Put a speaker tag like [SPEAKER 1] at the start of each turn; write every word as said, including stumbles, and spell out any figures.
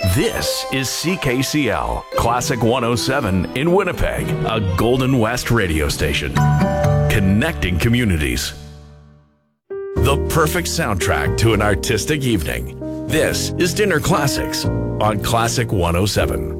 [SPEAKER 1] This is C K C L, Classic one oh seven in Winnipeg, a Golden West radio station. Connecting communities. The perfect soundtrack to an artistic evening. This is Dinner Classics on Classic one oh seven.